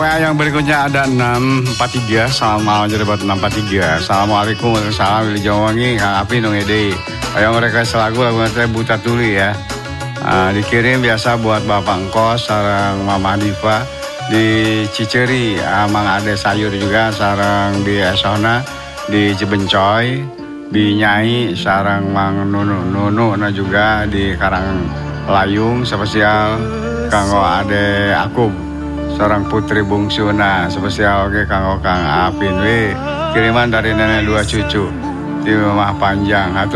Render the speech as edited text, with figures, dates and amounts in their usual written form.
WA yang berikutnya ada 643. Selamat malam jadi buat 643. Assalamualaikum warahmatullahi wabarakatuh. Jawangi Kang Api nong ede. Yang request lagu teh Buta Tuli ya. Dikirim biasa buat Bapak Engkos sarang Mama Diva di Ciceri, Mang Ade Sayur juga sarang di Esona di Cibencoy, di Nyai sarang Mang Nunu juga di Karang Layung spesial kanggo Ade Akub seorang putri bungsuna spesial oke kanggo Kang Apin we kiriman dari nenek dua cucu di rumah panjang.